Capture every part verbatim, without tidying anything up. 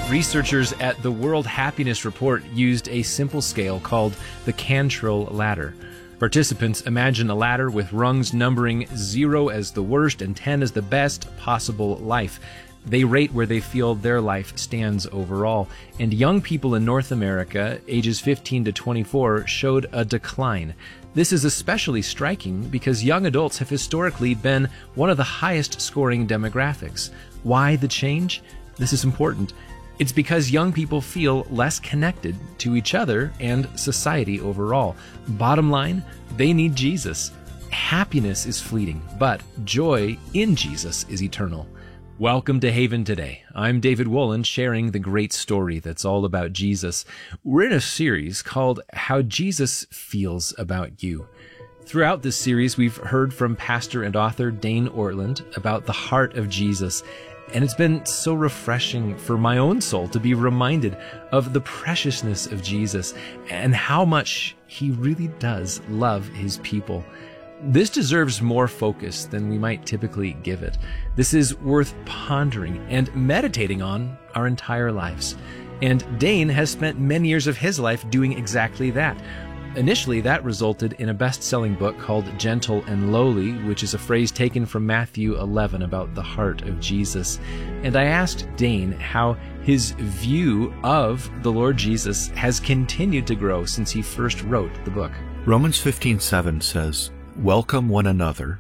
Researchers at the World Happiness Report used a simple scale called the Cantril ladder. Participants imagine a ladder with rungs numbering zero as the worst and ten as the best possible life. They rate where they feel their life stands overall. And young people in North America, ages fifteen to twenty-four, showed a decline. This is especially striking because young adults have historically been one of the highest scoring demographics. Why the change? This is important. It's because young people feel less connected to each other and society overall. Bottom line, they need Jesus. Happiness is fleeting, but joy in Jesus is eternal. Welcome to Haven Today. I'm David Wolin, sharing the great story that's all about Jesus. We're in a series called How Jesus Feels About You. Throughout this series, we've heard from pastor and author Dane Ortlund about the heart of Jesus. And it's been so refreshing for my own soul to be reminded of the preciousness of Jesus and how much he really does love his people. This deserves more focus than we might typically give it. This is worth pondering and meditating on our entire lives. And Dane has spent many years of his life doing exactly that. Initially, that resulted in a best-selling book called Gentle and Lowly, which is a phrase taken from Matthew eleven about the heart of Jesus. And I asked Dane how his view of the Lord Jesus has continued to grow since he first wrote the book. Romans fifteen seven says, "Welcome one another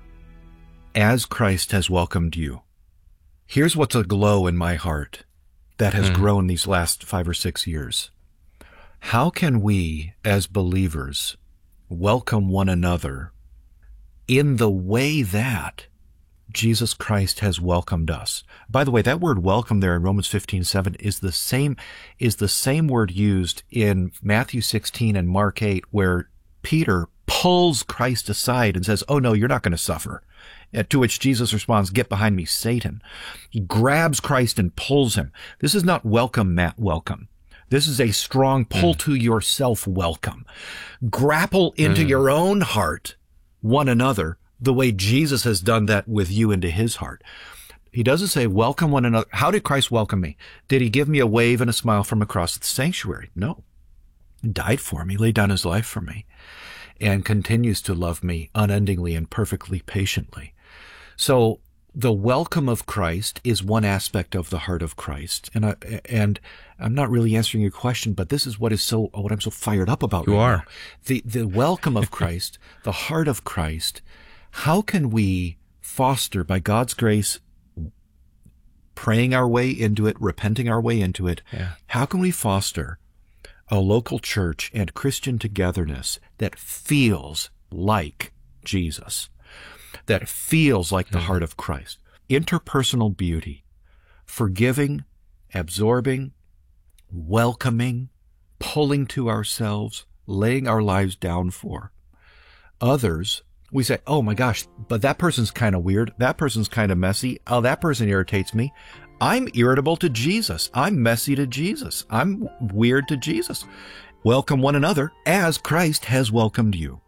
as Christ has welcomed you." Here's what's aglow in my heart that has mm. grown these last five or six years. How can we, as believers, welcome one another in the way that Jesus Christ has welcomed us? By the way, that word welcome there in Romans fifteen seven is the same, is the same word used in Matthew sixteen and Mark eight, where Peter pulls Christ aside and says, "Oh no, you're not going to suffer." To which Jesus responds, "Get behind me, Satan." He grabs Christ and pulls him. This is not welcome, Matt, welcome. This is a strong pull mm. to yourself welcome. Grapple into mm. your own heart one another the way Jesus has done that with you into his heart. He doesn't say welcome one another. How did Christ welcome me? Did he give me a wave and a smile from across the sanctuary? No. He died for me, laid down his life for me, and continues to love me unendingly and perfectly patiently. So the welcome of Christ is one aspect of the heart of Christ. And I, and I'm not really answering your question, but this is what is so, what I'm so fired up about. You right are. Now. The, the welcome of Christ, the heart of Christ. How can we foster, by God's grace, praying our way into it, repenting our way into it? Yeah. How can we foster a local church and Christian togetherness that feels like Jesus, that feels like the mm-hmm. heart of Christ? Interpersonal beauty, forgiving, absorbing, welcoming, pulling to ourselves, laying our lives down for. Others, we say, "Oh my gosh, but that person's kind of weird. That person's kind of messy. Oh, that person irritates me." I'm irritable to Jesus. I'm messy to Jesus. I'm weird to Jesus. Welcome one another as Christ has welcomed you.